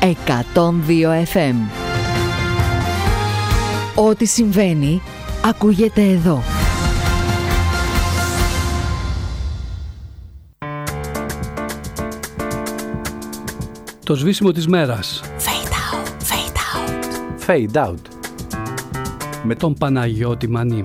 102 FM. Ό,τι συμβαίνει, ακούγεται εδώ. Το σβήσιμο της μέρας. Fade out. Με τον Παναγιώτη Μανή.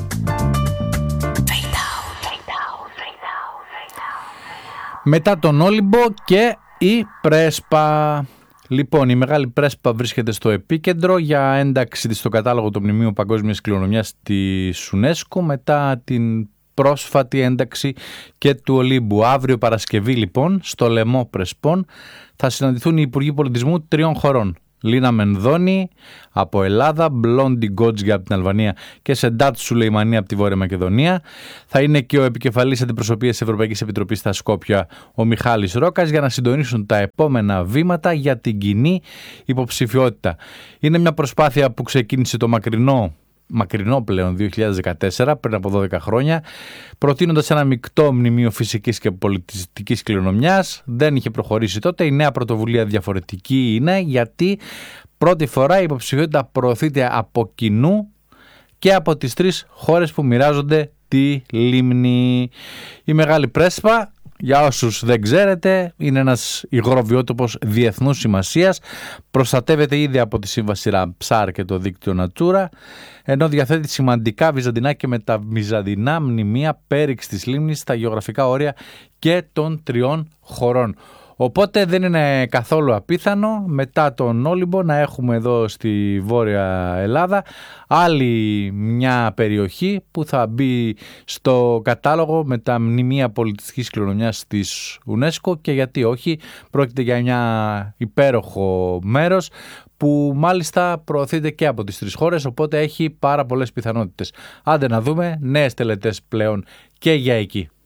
Μετά τον Όλυμπο και η Πρέσπα. Λοιπόν, η Μεγάλη Πρέσπα βρίσκεται στο επίκεντρο για ένταξη της στο κατάλογο του Μνημείου Παγκόσμιας Κληρονομιάς της UNESCO μετά την πρόσφατη ένταξη και του Ολύμπου. Αύριο Παρασκευή λοιπόν στο Λαιμό Πρεσπών θα συναντηθούν οι Υπουργοί Πολιτισμού 3 χωρών. Λίνα Μενδώνη από Ελλάδα, Μπλόντι Γκότζια από την Αλβανία και Σεντάτ Σουλεϊμανί από τη Βόρεια Μακεδονία. Θα είναι και ο επικεφαλής αντιπροσωπείας της Ευρωπαϊκής Επιτροπής στα Σκόπια, ο Μιχάλης Ρόκας, για να συντονίσουν τα επόμενα βήματα για την κοινή υποψηφιότητα. Είναι μια προσπάθεια που ξεκίνησε το μακρινό πλέον 2014, πριν από 12 χρόνια, προτείνοντας ένα μεικτό μνημείο φυσικής και πολιτιστικής κληρονομιάς. Δεν είχε προχωρήσει τότε. Η νέα πρωτοβουλία διαφορετική είναι γιατί πρώτη φορά η υποψηφιότητα προωθείται από κοινού και από τις 3 χώρες που μοιράζονται τη λίμνη. Η Μεγάλη Πρέσπα, για όσους δεν ξέρετε, είναι ένας υγροβιότοπος διεθνούς σημασίας. Προστατεύεται ήδη από τη Σύμβαση Ραμσάρ και το δίκτυο Natura, ενώ διαθέτει σημαντικά βυζαντινά και μεταβυζαντινά μνημεία πέριξ της λίμνης στα γεωγραφικά όρια και των 3 χωρών. Οπότε δεν είναι καθόλου απίθανο μετά τον Όλυμπο να έχουμε εδώ στη Βόρεια Ελλάδα άλλη μια περιοχή που θα μπει στο κατάλογο με τα μνημεία πολιτιστικής κληρονομιάς της UNESCO, και γιατί όχι, πρόκειται για μια υπέροχο μέρος που μάλιστα προωθείται και από τις 3 χώρες, οπότε έχει πάρα πολλές πιθανότητες. Άντε να δούμε νέες τελετές πλέον και για εκεί.